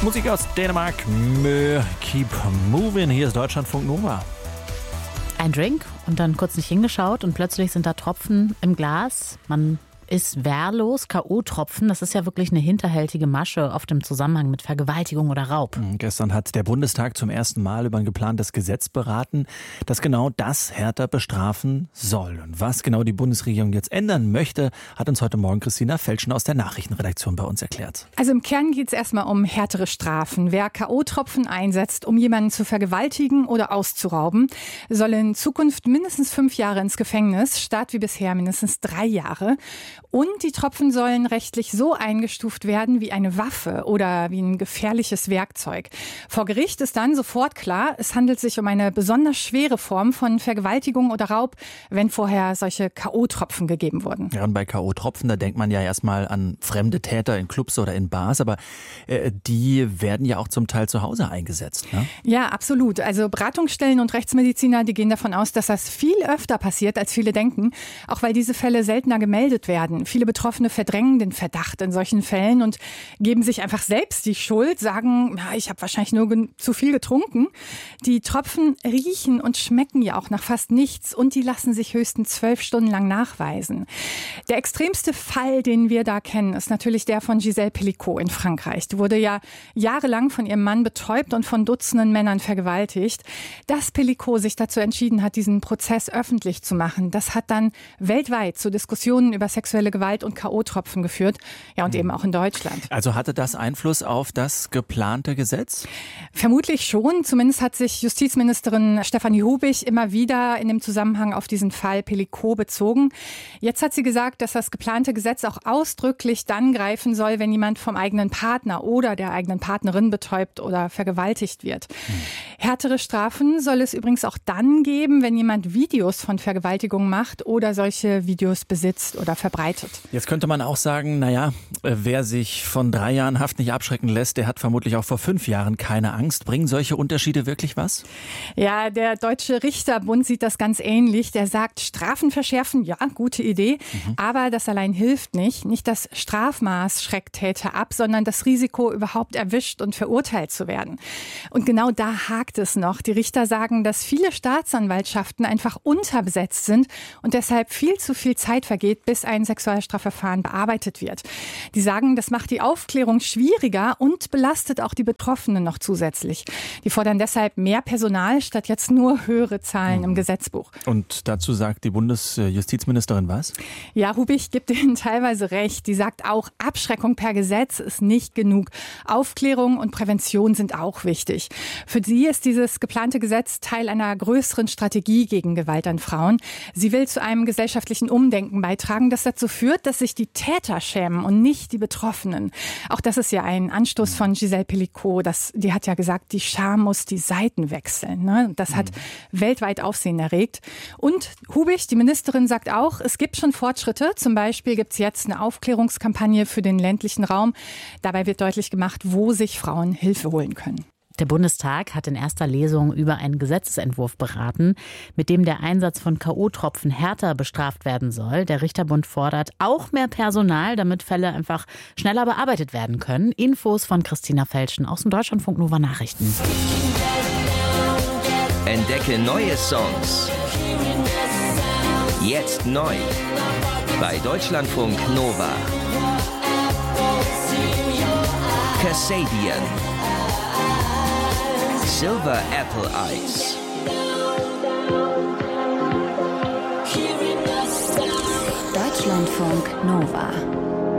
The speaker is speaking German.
Musik aus Dänemark, Keep Moving, hier ist Deutschlandfunk Nova. Ein Drink und dann kurz nicht hingeschaut und plötzlich sind da Tropfen im Glas. Man ist wehrlos, K.O.-Tropfen, das ist ja wirklich eine hinterhältige Masche, oft im Zusammenhang mit Vergewaltigung oder Raub. Gestern hat der Bundestag zum ersten Mal über ein geplantes Gesetz beraten, das genau das härter bestrafen soll. Und was genau die Bundesregierung jetzt ändern möchte, hat uns heute Morgen Christina Felschen aus der Nachrichtenredaktion bei uns erklärt. Also im Kern geht es erstmal um härtere Strafen. Wer K.O.-Tropfen einsetzt, um jemanden zu vergewaltigen oder auszurauben, soll in Zukunft mindestens 5 Jahre ins Gefängnis, statt wie bisher mindestens 3 Jahre. Und die Tropfen sollen rechtlich so eingestuft werden wie eine Waffe oder wie ein gefährliches Werkzeug. Vor Gericht ist dann sofort klar, es handelt sich um eine besonders schwere Form von Vergewaltigung oder Raub, wenn vorher solche K.O.-Tropfen gegeben wurden. Ja, und bei K.O.-Tropfen, da denkt man ja erstmal an fremde Täter in Clubs oder in Bars, aber die werden ja auch zum Teil zu Hause eingesetzt, ne? Ja, absolut. Also Beratungsstellen und Rechtsmediziner, die gehen davon aus, dass das viel öfter passiert, als viele denken, auch weil diese Fälle seltener gemeldet werden. Viele Betroffene verdrängen den Verdacht in solchen Fällen und geben sich einfach selbst die Schuld, sagen, ja, ich habe wahrscheinlich nur zu viel getrunken. Die Tropfen riechen und schmecken ja auch nach fast nichts und die lassen sich höchstens 12 Stunden lang nachweisen. Der extremste Fall, den wir da kennen, ist natürlich der von Gisèle Pelicot in Frankreich. Die wurde ja jahrelang von ihrem Mann betäubt und von Dutzenden Männern vergewaltigt. Dass Pelicot sich dazu entschieden hat, diesen Prozess öffentlich zu machen, das hat dann weltweit zu Diskussionen über sexuelle Gewalt und K.O.-Tropfen geführt. Ja, und eben auch in Deutschland. Also hatte das Einfluss auf das geplante Gesetz? Vermutlich schon. Zumindest hat sich Justizministerin Stefanie Hubig immer wieder in dem Zusammenhang auf diesen Fall Pelicot bezogen. Jetzt hat sie gesagt, dass das geplante Gesetz auch ausdrücklich dann greifen soll, wenn jemand vom eigenen Partner oder der eigenen Partnerin betäubt oder vergewaltigt wird. Härtere Strafen soll es übrigens auch dann geben, wenn jemand Videos von Vergewaltigungen macht oder solche Videos besitzt oder verbreitet. Jetzt könnte man auch sagen, naja, wer sich von 3 Jahren Haft nicht abschrecken lässt, der hat vermutlich auch vor 5 Jahren keine Angst. Bringen solche Unterschiede wirklich was? Ja, der Deutsche Richterbund sieht das ganz ähnlich. Der sagt, Strafen verschärfen, ja, gute Idee, aber das allein hilft nicht. Nicht das Strafmaß schreckt Täter ab, sondern das Risiko, überhaupt erwischt und verurteilt zu werden. Und genau da hakt es noch. Die Richter sagen, dass viele Staatsanwaltschaften einfach unterbesetzt sind und deshalb viel zu viel Zeit vergeht, bis ein Sexualstrafverfahren bearbeitet wird. Die sagen, das macht die Aufklärung schwieriger und belastet auch die Betroffenen noch zusätzlich. Die fordern deshalb mehr Personal statt jetzt nur höhere Zahlen im Gesetzbuch. Und dazu sagt die Bundesjustizministerin was? Ja, Hubig gibt ihnen teilweise recht. Die sagt auch, Abschreckung per Gesetz ist nicht genug. Aufklärung und Prävention sind auch wichtig. Für sie ist dieses geplante Gesetz Teil einer größeren Strategie gegen Gewalt an Frauen. Sie will zu einem gesellschaftlichen Umdenken beitragen, das dazu führt, dass sich die Täter schämen und nicht die Betroffenen. Auch das ist ja ein Anstoß von Gisèle Pelicot. Die hat ja gesagt, die Scham muss die Seiten wechseln. Ne? Das hat weltweit Aufsehen erregt. Und Hubig, die Ministerin, sagt auch, es gibt schon Fortschritte. Zum Beispiel gibt es jetzt eine Aufklärungskampagne für den ländlichen Raum. Dabei wird deutlich gemacht, wo sich Frauen Hilfe holen können. Der Bundestag hat in erster Lesung über einen Gesetzesentwurf beraten, mit dem der Einsatz von K.O.-Tropfen härter bestraft werden soll. Der Richterbund fordert auch mehr Personal, damit Fälle einfach schneller bearbeitet werden können. Infos von Christina Felschen aus dem Deutschlandfunk Nova Nachrichten. Entdecke neue Songs. Jetzt neu. Bei Deutschlandfunk Nova. Kasabian. Silver Apple Eyes. Deutschlandfunk Nova.